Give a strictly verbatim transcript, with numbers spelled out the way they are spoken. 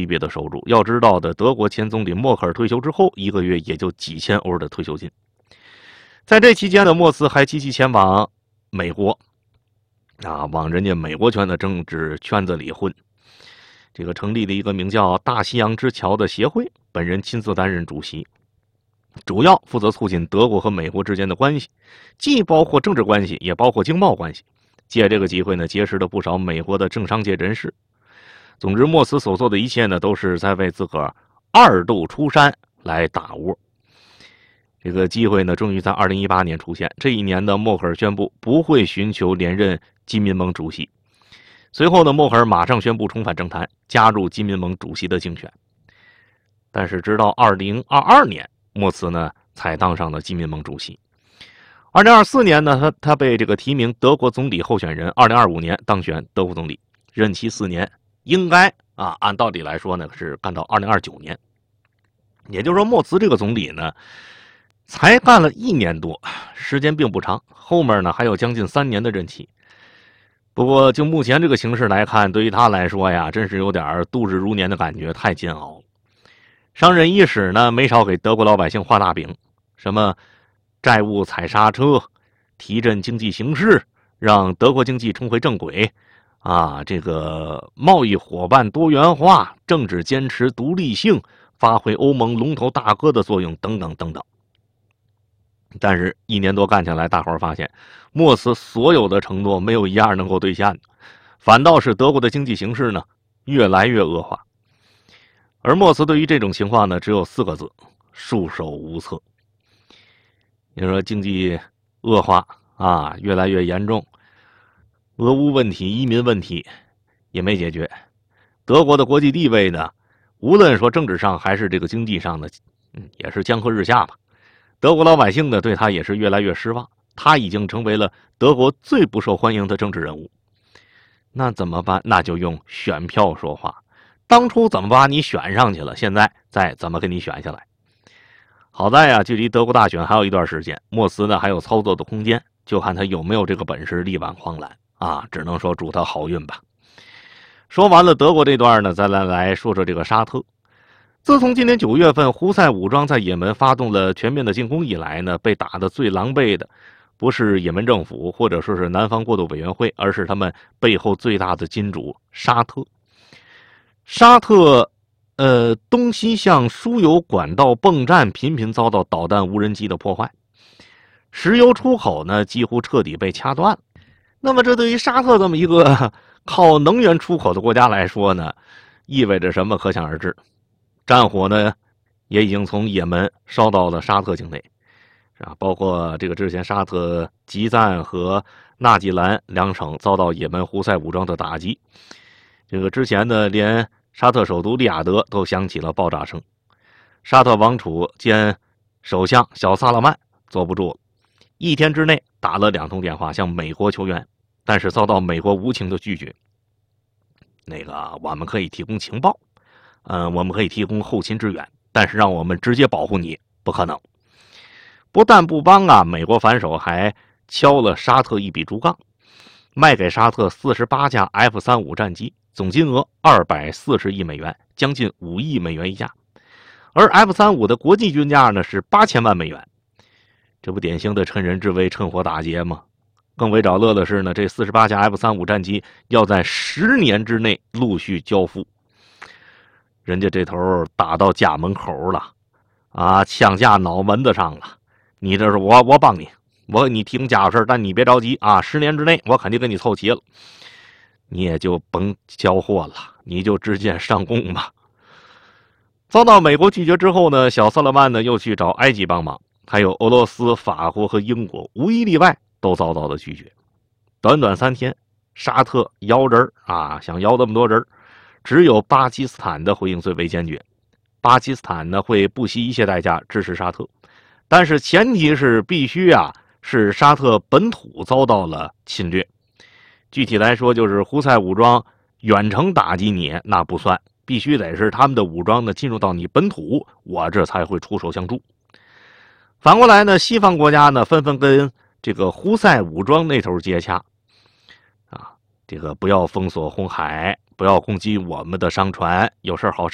级别的收入。要知道的，德国前总理默克尔退休之后，一个月也就几千欧的退休金。在这期间呢，莫斯还积极前往美国，啊，往人家美国圈的政治圈子里混。这个成立了一个名叫大西洋之桥的协会，本人亲自担任主席，主要负责促进德国和美国之间的关系，既包括政治关系，也包括经贸关系。借这个机会呢，结识了不少美国的政商界人士。总之，莫斯所做的一切呢，都是在为自个儿二度出山来打窝。这个机会呢，终于在二零一八年出现。这一年呢，默克尔宣布不会寻求连任基民盟主席。随后呢，默克尔马上宣布重返政坛，加入基民盟主席的竞选。但是，直到二零二二年，莫茨呢才当上了基民盟主席。二零二四年呢，他他被这个提名德国总理候选人。二零二五年当选德国总理，任期四年，应该啊，按道理来说呢是干到二零二九年。也就是说，莫茨这个总理呢，才干了一年多，时间并不长，后面呢还有将近三年的任期。不过就目前这个形势来看，对于他来说呀，真是有点度日如年的感觉，太煎熬了。上任伊始呢，没少给德国老百姓画大饼，什么债务踩刹车，提振经济形势，让德国经济重回正轨，啊，这个贸易伙伴多元化，政治坚持独立性，发挥欧盟龙头大哥的作用，等等等等。但是，一年多干下来，大伙儿发现，莫茨所有的承诺没有一样能够兑现，反倒是德国的经济形势呢越来越恶化。而莫茨对于这种情况呢，只有四个字：束手无策。你说经济恶化啊，越来越严重，俄乌问题、移民问题也没解决，德国的国际地位呢，无论说政治上还是这个经济上呢，嗯，也是江河日下吧。德国老百姓呢，对他也是越来越失望，他已经成为了德国最不受欢迎的政治人物。那怎么办？那就用选票说话。当初怎么把你选上去了，现在再怎么给你选下来。好在呀，距离德国大选还有一段时间，莫茨呢还有操作的空间，就看他有没有这个本事力挽狂澜啊！只能说祝他好运吧。说完了德国这段呢，再来来说说这个沙特。自从今年九月份胡塞武装在也门发动了全面的进攻以来呢，被打得最狼狈的不是也门政府或者说是南方过渡委员会，而是他们背后最大的金主沙特。沙特呃东西向输油管道泵站频频遭到导弹无人机的破坏，石油出口呢几乎彻底被掐断了。那么这对于沙特这么一个靠能源出口的国家来说呢，意味着什么可想而知。战火呢，也已经从也门烧到了沙特境内，啊，包括这个之前沙特吉赞和纳吉兰两省遭到也门胡塞武装的打击，这个之前呢，连沙特首都利雅得都响起了爆炸声。沙特王储兼首相小萨勒曼坐不住了，一天之内打了两通电话向美国求援，但是遭到美国无情的拒绝。那个我们可以提供情报。嗯，我们可以提供后勤支援，但是让我们直接保护你不可能。不但不帮啊，美国反手还敲了沙特一笔竹杠，卖给沙特四十八架 F 三十五 战机，总金额二百四十亿美元，将近五亿美元一架。而 F 三十五 的国际均价呢是八千万美元，这不典型的趁人之危趁火打劫吗？更为找乐的是呢，这四十八架 F 三十五 战机要在十年之内陆续交付。人家这头打到家门口了，啊，枪架脑门子上了。你这是我我帮你，我给你提供家伙事，但你别着急啊，十年之内我肯定给你凑齐了。你也就甭交货了，你就直接上供吧。遭到美国拒绝之后呢，小萨勒曼呢又去找埃及帮忙，还有俄罗斯、法国和英国，无一例外都遭到了拒绝。短短三天，沙特摇人啊，想摇这么多人。只有巴基斯坦的回应最为坚决，巴基斯坦呢会不惜一切代价支持沙特，但是前提是必须啊是沙特本土遭到了侵略。具体来说，就是胡塞武装远程打击你那不算，必须得是他们的武装呢进入到你本土，我这才会出手相助。反过来呢，西方国家呢纷纷跟这个胡塞武装那头接洽，啊，这个不要封锁红海。不要攻击我们的商船，有事好